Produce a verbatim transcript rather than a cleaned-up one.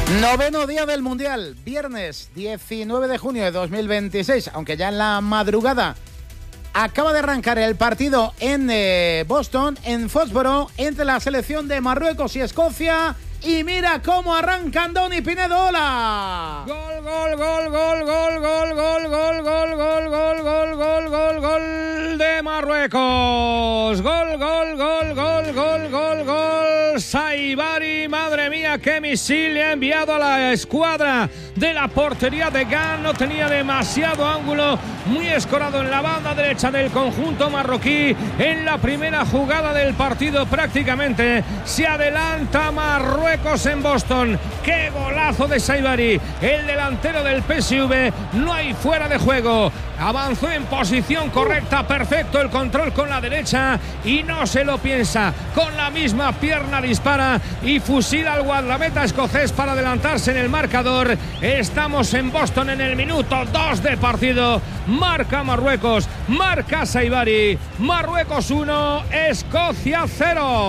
Noveno día del Mundial, viernes diecinueve de junio de dos mil veintiséis, aunque ya en la madrugada acaba de arrancar el partido en eh, Boston, en Foxboro, entre la selección de Marruecos y Escocia. Y mira cómo arrancan Doni Pinedo. ¡Hola! Gol, gol, gol, gol, gol, gol, gol, gol, gol, gol, gol, gol, gol, gol, gol de Marruecos. Gol, gol, gol, gol, gol, gol, gol. Saibari, madre mía, qué misil le ha enviado a la escuadra de la portería de Gant. No tenía demasiado ángulo, muy escorado en la banda derecha del conjunto marroquí. En la primera jugada del partido prácticamente se adelanta Marruecos en Boston. ¡Qué golazo de Saibari! El delantero del P S V, no hay fuera de juego. Avanzó en posición correcta, perfecto el control con la derecha y no se lo piensa. Con la misma pierna dispara y fusila al guardameta escocés para adelantarse en el marcador. Estamos en Boston en el minuto dos de partido. Marca Marruecos, marca Saibari. Marruecos uno, Escocia cero.